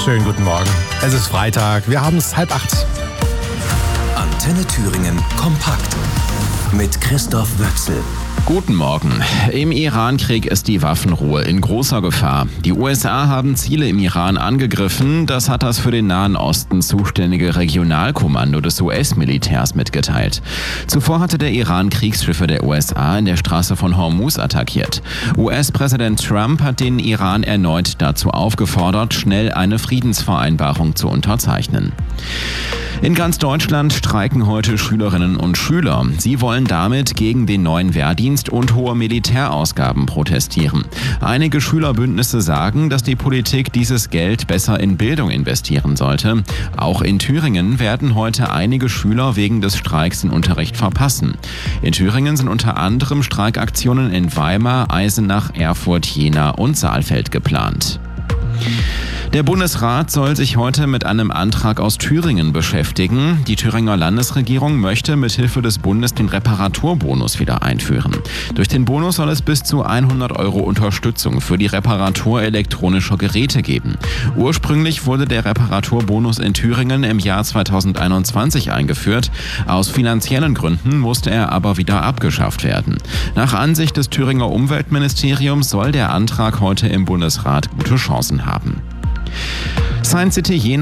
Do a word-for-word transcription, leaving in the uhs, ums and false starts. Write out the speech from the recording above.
Schönen guten Morgen. Es ist Freitag, wir haben es halb acht. Antenne Thüringen kompakt mit Christoph Wöchsel. Guten Morgen. Im Iran-Krieg ist die Waffenruhe in großer Gefahr. Die U S A haben Ziele im Iran angegriffen. Das hat das für den Nahen Osten zuständige Regionalkommando des U S-Militärs mitgeteilt. Zuvor hatte der Iran Kriegsschiffe der U S A in der Straße von Hormuz attackiert. U S-Präsident Trump hat den Iran erneut dazu aufgefordert, schnell eine Friedensvereinbarung zu unterzeichnen. In ganz Deutschland streiken heute Schülerinnen und Schüler. Sie wollen damit gegen den neuen Wehrdienst und hohe Militärausgaben protestieren. Einige Schülerbündnisse sagen, dass die Politik dieses Geld besser in Bildung investieren sollte. Auch in Thüringen werden heute einige Schüler wegen des Streiks den Unterricht verpassen. In Thüringen sind unter anderem Streikaktionen in Weimar, Eisenach, Erfurt, Jena und Saalfeld geplant. Der Bundesrat soll sich heute mit einem Antrag aus Thüringen beschäftigen. Die Thüringer Landesregierung möchte mithilfe des Bundes den Reparaturbonus wieder einführen. Durch den Bonus soll es bis zu hundert Euro Unterstützung für die Reparatur elektronischer Geräte geben. Ursprünglich wurde der Reparaturbonus in Thüringen im Jahr zweitausendeinundzwanzig eingeführt. Aus finanziellen Gründen musste er aber wieder abgeschafft werden. Nach Ansicht des Thüringer Umweltministeriums soll der Antrag heute im Bundesrat gute Chancen haben. Science City Jena